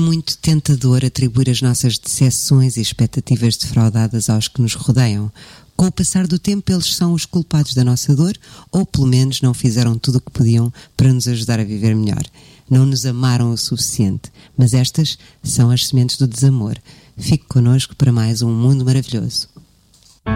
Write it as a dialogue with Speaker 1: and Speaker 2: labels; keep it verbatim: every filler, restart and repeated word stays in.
Speaker 1: muito tentador atribuir as nossas decepções e expectativas defraudadas aos que nos rodeiam. Com o passar do tempo, eles são os culpados da nossa dor, ou pelo menos não fizeram tudo o que podiam para nos ajudar a viver melhor. Não nos amaram o suficiente, mas estas são as sementes do desamor. Fique connosco para mais um mundo maravilhoso.